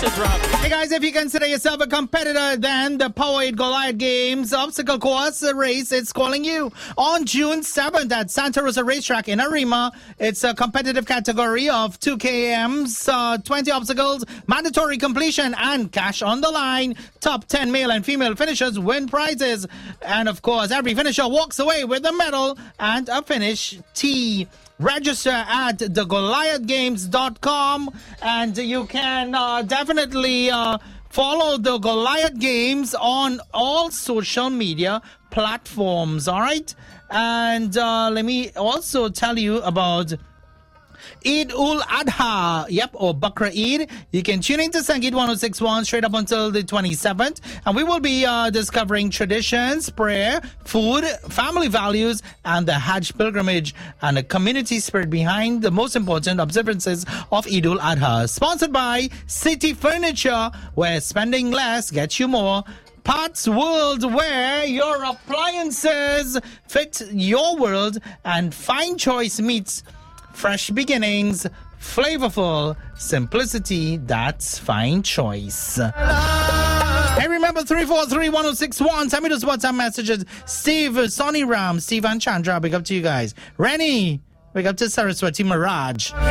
Congratulations, Rob. Hey guys, if you consider yourself a competitor, then the Powered Goliath Games obstacle course race is calling you. On June 7th at Santa Rosa Racetrack in Arima, it's a competitive category of 2 kms, 20 obstacles, mandatory completion, and cash on the line. Top 10 male and female finishers win prizes. And of course, every finisher walks away with a medal and a finish tee. Register at thegoliathgames.com, and you can definitely follow the Goliath Games on all social media platforms, all right? And let me also tell you about Eid ul Adha, or Bakra Eid. You can tune into Sangeet 106.1 straight up until the 27th, and we will be discovering traditions, prayer, food, family values, and the Hajj pilgrimage, and the community spirit behind the most important observances of Eid ul Adha. Sponsored by City Furniture, where spending less gets you more. Parts World, where your appliances fit your world, and Fine Choice meets fresh beginnings, flavorful simplicity. That's Fine Choice. Hey, remember 343-1061. Send me those WhatsApp messages. Steve, Sonny Ram, Steve and Chandra. Big up to you guys. Rennie, big up to Saraswati Mirage.